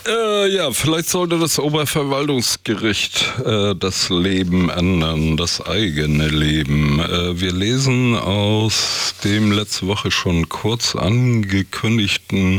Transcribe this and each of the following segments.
Ja, vielleicht sollte das Oberverwaltungsgericht das Leben ändern, das eigene Leben. Wir lesen aus dem letzte Woche schon kurz angekündigten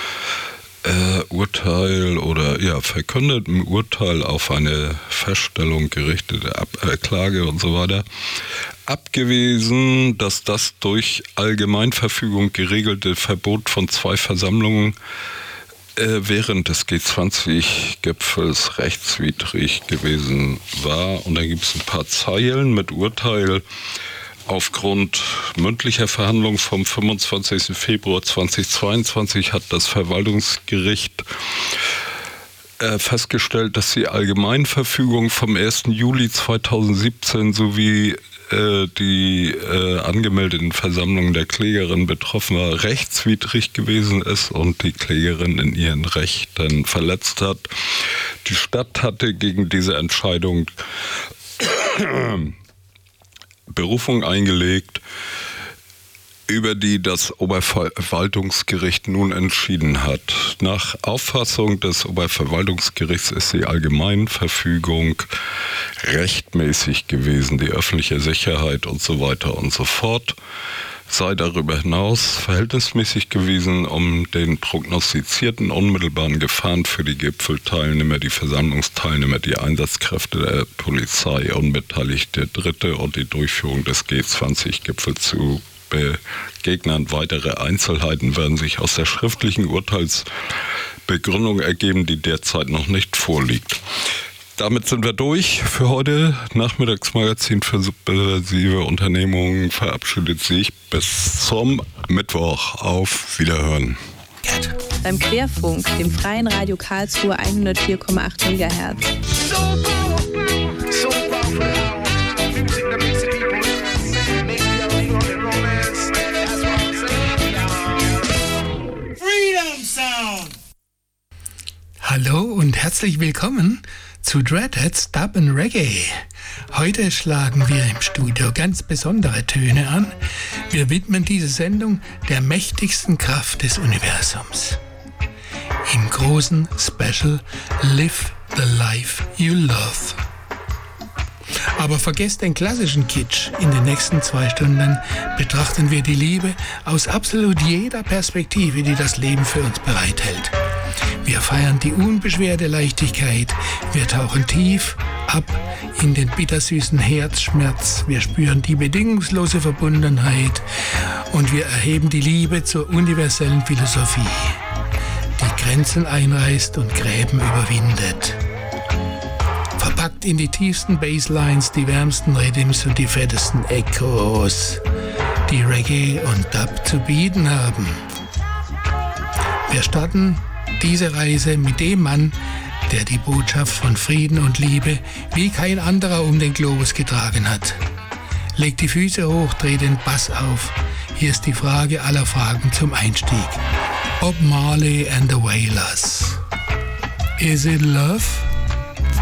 Urteil oder verkündeten Urteil auf eine Feststellung gerichtete Klage und so weiter abgewiesen, dass das durch Allgemeinverfügung geregelte Verbot von 2 Versammlungen während des G20-Gipfels rechtswidrig gewesen war. Und da gibt es ein paar Zeilen mit Urteil. Aufgrund mündlicher Verhandlungen vom 25. Februar 2022 hat das Verwaltungsgericht festgestellt, dass die Allgemeinverfügung vom 1. Juli 2017 sowie die angemeldeten Versammlungen der Klägerin betroffen war, rechtswidrig gewesen ist und die Klägerin in ihren Rechten verletzt hat. Die Stadt hatte gegen diese Entscheidung Berufung eingelegt, über die das Oberverwaltungsgericht nun entschieden hat. Nach Auffassung des Oberverwaltungsgerichts ist die Allgemeinverfügung rechtmäßig gewesen, die öffentliche Sicherheit und so weiter und so fort sei darüber hinaus verhältnismäßig gewesen, um den prognostizierten unmittelbaren Gefahren für die Gipfelteilnehmer, die Versammlungsteilnehmer, die Einsatzkräfte der Polizei, unbeteiligte Dritte und die Durchführung des G20-Gipfels zu begegnen. Weitere Einzelheiten werden sich aus der schriftlichen Urteilsbegründung ergeben, die derzeit noch nicht vorliegt. Damit sind wir durch für heute. Nachmittagsmagazin für subversive Unternehmungen verabschiedet sich bis zum Mittwoch. Auf Wiederhören. Beim Querfunk, dem freien Radio Karlsruhe 104,8 MHz. Hallo und herzlich willkommen zu Dreadheads Dub and Reggae. Heute schlagen wir im Studio ganz besondere Töne an. Wir widmen diese Sendung der mächtigsten Kraft des Universums. Im großen Special Live the Life You Love. Aber vergesst den klassischen Kitsch. In den nächsten 2 Stunden betrachten wir die Liebe aus absolut jeder Perspektive, die das Leben für uns bereithält. Wir feiern die unbeschwerte Leichtigkeit. Wir tauchen tief ab in den bittersüßen Herzschmerz. Wir spüren die bedingungslose Verbundenheit und wir erheben die Liebe zur universellen Philosophie, die Grenzen einreißt und Gräben überwindet. Verpackt in die tiefsten Basslines, die wärmsten Rhythms und die fettesten Echos, die Reggae und Dub zu bieten haben. Wir starten diese Reise mit dem Mann, der die Botschaft von Frieden und Liebe wie kein anderer um den Globus getragen hat. Legt die Füße hoch, dreht den Bass auf. Hier ist die Frage aller Fragen zum Einstieg. Bob Marley and the Wailers. Is it love?